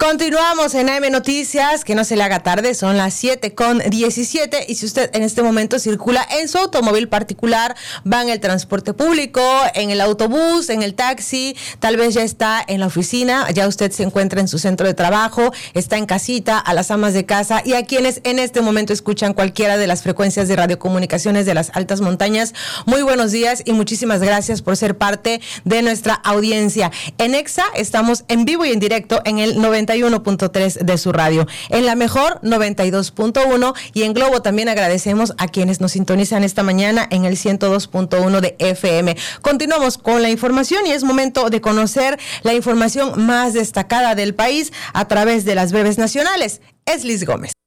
Continuamos en AM Noticias, que no se le haga tarde, son las 7:17 y si usted en este momento circula en su automóvil particular, va en el transporte público, en el autobús, en el taxi, tal vez ya está en la oficina, ya usted se encuentra en su centro de trabajo, está en casita, a las amas de casa y a quienes en este momento escuchan cualquiera de las frecuencias de radiocomunicaciones de las altas montañas, muy buenos días y muchísimas gracias por ser parte de nuestra audiencia. En EXA estamos en vivo y en directo en el 91.3 de su radio, en la mejor 92.1 y en Globo también agradecemos a quienes nos sintonizan esta mañana en el 102.1 de FM. Continuamos con la información y es momento de conocer la información más destacada del país a través de las breves nacionales. Es Liz Gómez.